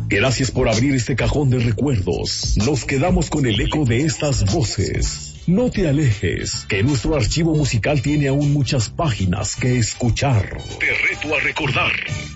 Gracias por abrir este cajón de recuerdos. Nos quedamos con el eco de estas voces. No te alejes, que nuestro archivo musical tiene aún muchas páginas que escuchar. Te reto a recordar